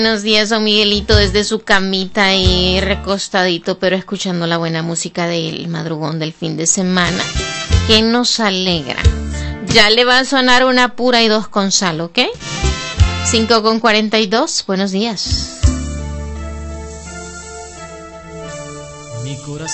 Buenos días, don Miguelito, desde su camita y recostadito, pero escuchando la buena música del madrugón del fin de semana, que nos alegra. Ya le va a sonar una pura y dos con sal, ¿ok? 5:42, buenos días. Mi corazón